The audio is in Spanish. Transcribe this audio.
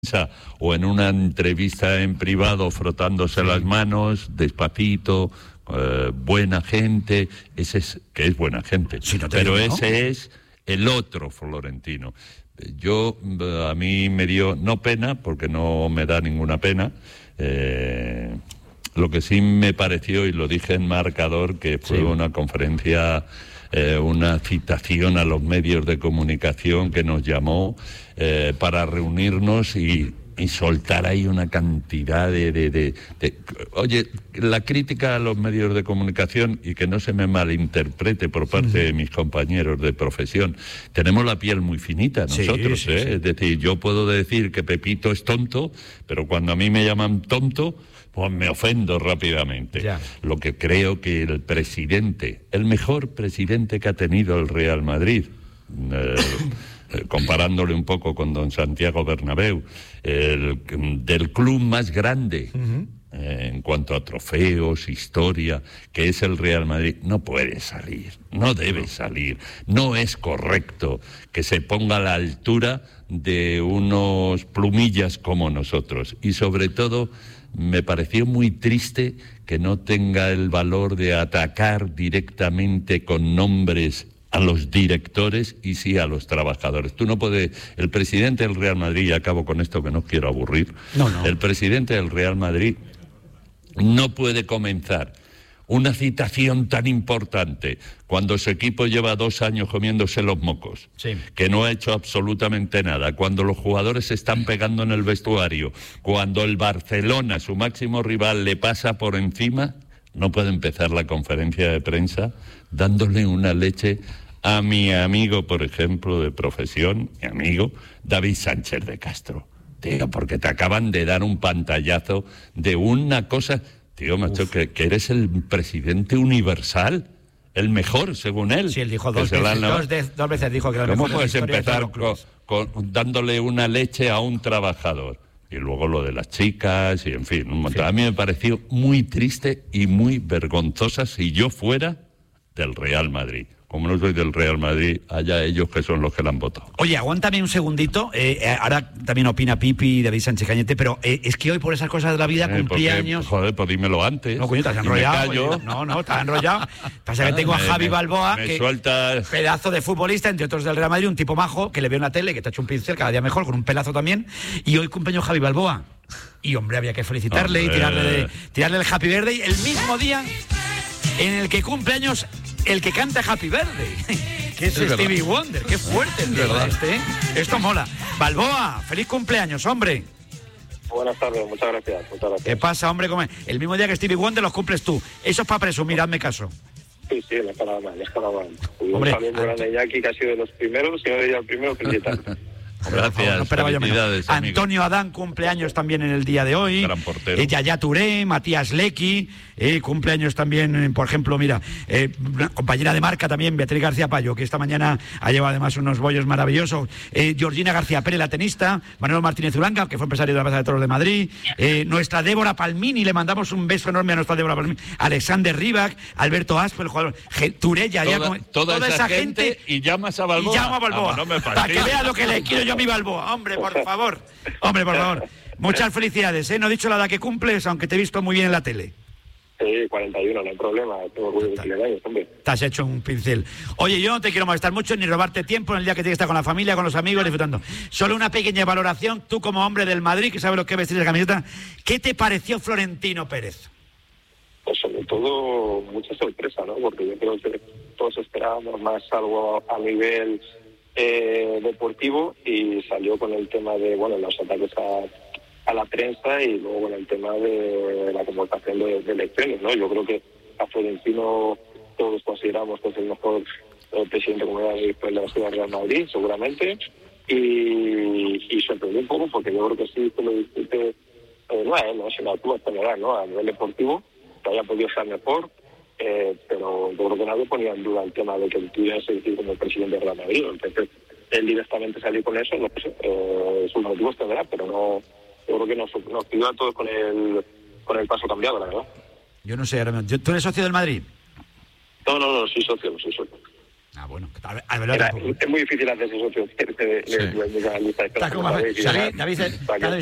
o en una entrevista en privado frotándose las manos, despacito, buena gente, ese es, que es buena gente, pero ese es el otro Florentino. A mí me dio, no pena, porque no me da ninguna pena, lo que sí me pareció, y lo dije en Marcador, que fue una conferencia, una citación a los medios de comunicación que nos llamó para reunirnos y soltar ahí una cantidad de... Oye, la crítica a los medios de comunicación, y que no se me malinterprete por parte de mis compañeros de profesión, tenemos la piel muy finita nosotros, sí. Es decir, yo puedo decir que Pepito es tonto, pero cuando a mí me llaman tonto, pues me ofendo rápidamente. Ya. Lo que creo que el presidente, el mejor presidente que ha tenido el Real Madrid, comparándole un poco con don Santiago Bernabéu, del club más grande en cuanto a trofeos, historia, que es el Real Madrid, no puede salir, no debe salir, no es correcto que se ponga a la altura de unos plumillas como nosotros, y sobre todo me pareció muy triste que no tenga el valor de atacar directamente con nombres a los directores y sí a los trabajadores. Tú no puedes... El presidente del Real Madrid, y acabo con esto que no quiero aburrir, el presidente del Real Madrid no puede comenzar una citación tan importante cuando su equipo lleva 2 años comiéndose los mocos, que no ha hecho absolutamente nada, cuando los jugadores se están pegando en el vestuario, cuando el Barcelona, su máximo rival, le pasa por encima. No puede empezar la conferencia de prensa dándole una leche a mi amigo, por ejemplo, de profesión, mi amigo David Sánchez de Castro. Tío, porque te acaban de dar un pantallazo de una cosa... Tío, macho, que eres el presidente universal, el mejor, según él. Sí, él dijo dos veces dijo que era el mejor. ¿Cómo puedes empezar dándole una leche a un trabajador? Y luego lo de las chicas, y en fin, un montón. A mí me pareció muy triste y muy vergonzosa si yo fuera del Real Madrid. Como no soy del Real Madrid, allá ellos que son los que la han votado. Oye, aguántame un segundito. Ahora también opina Pipi y David Sánchez Cañete, pero es que hoy por esas cosas de la vida cumplí años. Joder, pues dímelo antes. No, coño, te has enrollado. No, te has enrollado. Pasa que tengo a Javi Balboa, que pedazo de futbolista, entre otros del Real Madrid, un tipo majo, que le veo en la tele, que te ha hecho un pincel cada día mejor, con un pelazo también. Y hoy cumpleaños Javi Balboa. Y hombre, había que felicitarle y tirarle el Happy Birthday el mismo día en el que cumpleaños el que canta Happy Birthday, que es Stevie Wonder. Qué fuerte el verdad Esto mola. Balboa, feliz cumpleaños, hombre. Buenas tardes, muchas gracias. ¿Qué pasa, hombre? El mismo día que Stevie Wonder los cumples tú. Eso es para presumir, hazme caso. Sí, no es para mal. Hombre, sabiendo grande Iñaki, que ha sido de los primeros, si no era el primero, felicitarle. Gracias, no felicidades, Antonio Adán cumpleaños también en el día de hoy. Gran portero. Yaya Touré, Matías Lecky, cumpleaños también, por ejemplo, mira, una compañera de marca también, Beatriz García Payo, que esta mañana ha llevado además unos bollos maravillosos. Georgina García Pérez, la tenista. Manuel Martínez Uranga, que fue empresario de la Plaza de Toros de Madrid. Nuestra Débora Palmini, le mandamos un beso enorme a nuestra Débora Palmini. Alexander Rybak, Alberto Aspo, el jugador. Touré, toda esa gente. Y llamas a Balboa. Y llamo a Balboa. No me para que vea lo que le quiero yo a mi Balboa. Hombre, por favor. Muchas felicidades, No he dicho la edad que cumples, aunque te he visto muy bien en la tele. Sí, 41, no hay problema. Tengo orgullo de que le vayas, hombre. Te has hecho un pincel. Oye, yo no te quiero molestar mucho ni robarte tiempo en el día que tienes que estar con la familia, con los amigos, disfrutando. Solo una pequeña valoración, tú como hombre del Madrid, que sabes lo que vestir de camiseta, ¿qué te pareció Florentino Pérez? Pues sobre todo mucha sorpresa, ¿no? Porque yo creo que todos esperábamos más algo a nivel deportivo, y salió con el tema de los ataques a la prensa, y luego con el tema de la convocación de elecciones, ¿no? Yo creo que a Florentino todos consideramos que es el mejor presidente de comunidad de la ciudad de Real Madrid, seguramente, y sorprendió un poco, porque yo creo que sí que lo discute sino tú en general, ¿no? A nivel deportivo, que haya podido ser mejor. Pero yo creo que nadie ponía en duda el tema de que él pudiera seguir como presidente de Real Madrid. Entonces, él directamente salió con eso, no sé, sus motivos tendrá, pero no, yo creo que nos pidió a todos con el paso cambiado, la verdad. Yo no sé, ¿tú eres socio del Madrid? No, soy socio. Ah, bueno. Es muy difícil hacerse socio de una lista de esperanza. David,